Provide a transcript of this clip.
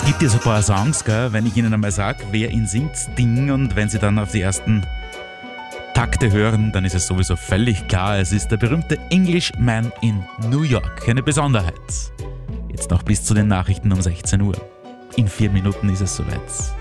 Es gibt ja so ein paar Songs, gell, wenn ich Ihnen einmal sage, wer ihn singt, Ding, und wenn Sie dann auf die ersten Takte hören, dann ist es sowieso völlig klar, es ist der berühmte Englishman in New York. Eine Besonderheit. Jetzt noch bis zu den Nachrichten um 16 Uhr. In 4 Minuten ist es soweit.